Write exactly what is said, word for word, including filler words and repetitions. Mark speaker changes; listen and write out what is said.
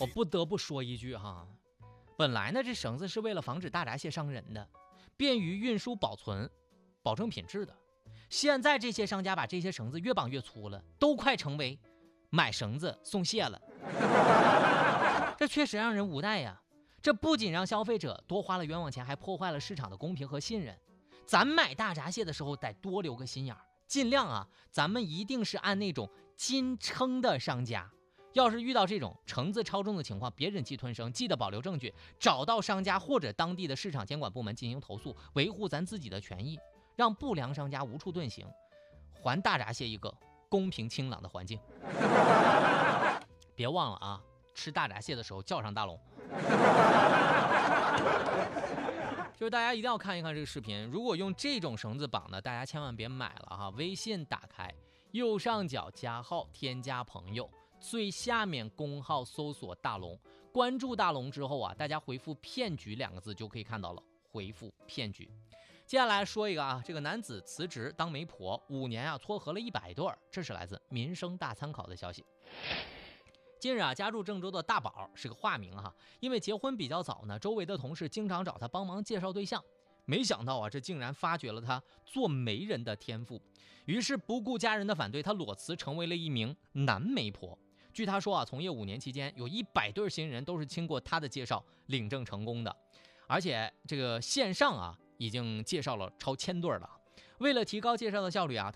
Speaker 1: 我不得不说一句哈，本来呢这绳子是为了防止大闸蟹伤人的，便于运输保存，保证品质的。现在这些商家把这些绳子越绑越粗了，都快成为买绳子送蟹了。这确实让人无奈呀。这不仅让消费者多花了冤枉钱，还破坏了市场的公平和信任。咱买大闸蟹的时候得多留个心眼儿，尽量啊，咱们一定是按那种斤称的商家。要是遇到这种橙子超重的情况，别忍气吞声，记得保留证据，找到商家或者当地的市场监管部门进行投诉，维护咱自己的权益，让不良商家无处遁形，还大闸蟹一个公平清朗的环境。别忘了啊，吃大闸蟹的时候叫上大龙。就是大家一定要看一看这个视频，如果用这种绳子绑的，大家千万别买了哈。微信打开，右上角加号，添加朋友，最下面公号搜索大龙，关注大龙之后啊，大家回复骗局两个字就可以看到了，回复骗局。接下来说一个啊，这个男子辞职当媒婆，五年啊撮合了一百对儿，这是来自民生大参考的消息。近日啊，家住郑州的大宝是个化名哈，因为结婚比较早呢，周围的同事经常找他帮忙介绍对象，没想到啊，这竟然发掘了他做媒人的天赋，于是不顾家人的反对，他裸辞成为了一名男媒婆。据他说啊，从业五年期间，有一百对新人都是经过他的介绍领证成功的，而且这个线上啊，已经介绍了超千对了。为了提高介绍的效率啊，